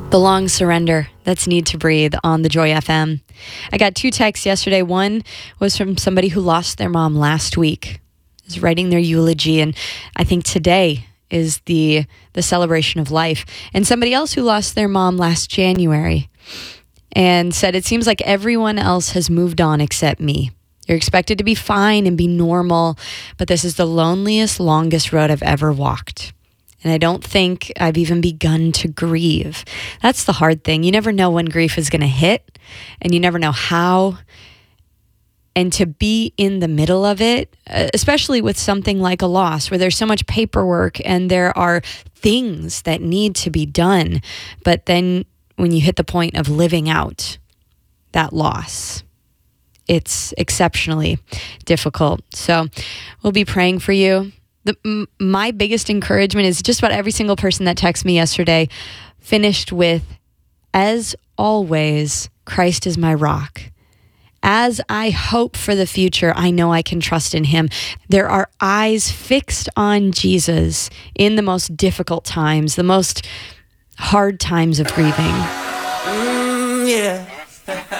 The long surrender. That's Need to Breathe on the Joy FM. I got 2 texts yesterday. One was from somebody who lost their mom last week. Is writing their eulogy, and I think today is the celebration of life. And somebody else who lost their mom last January and said, it seems like everyone else has moved on except me. You're expected to be fine and be normal, but this is the loneliest, longest road I've ever walked. And I don't think I've even begun to grieve. That's the hard thing. You never know when grief is going to hit, and you never know how. And to be in the middle of it, especially with something like a loss, where there's so much paperwork and there are things that need to be done. But then when you hit the point of living out that loss, it's exceptionally difficult. So we'll be praying for you. My biggest encouragement is just about every single person that texted me yesterday finished with, as always, Christ is my rock. As I hope for the future, I know I can trust in him. There are eyes fixed on Jesus in the most difficult times, the most hard times of grieving. Yeah.